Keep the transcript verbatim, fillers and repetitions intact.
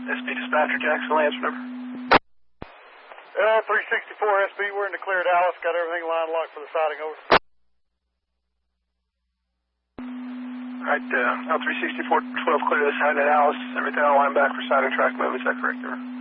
S B Dispatcher, Jacksonville, answer number. L three sixty-four S B, we're in the clear Dallas. Got everything line locked for the sighting, over. All right, uh, L three sixty-four, twelve, clear the side of Dallas. Everything on line back for sighting track move, is that correct, over?